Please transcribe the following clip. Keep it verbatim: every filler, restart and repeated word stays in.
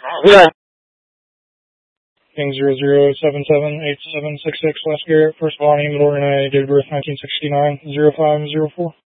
Yeah. King zero zero seven seven eight seven six six West Garrett, first volume, Lauren A, date of birth nineteen sixty-nine, zero five zero four.